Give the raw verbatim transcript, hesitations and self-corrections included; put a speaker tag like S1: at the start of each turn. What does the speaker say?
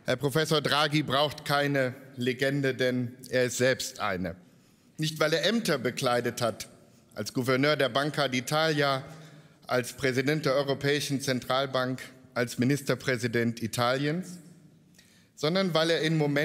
S1: Herr Professor Draghi braucht keine Legende, denn er ist selbst eine. Nicht, weil er Ämter bekleidet hat, als Gouverneur der Banca d'Italia, als Präsident der Europäischen Zentralbank, als Ministerpräsident Italiens, sondern weil er in Momenten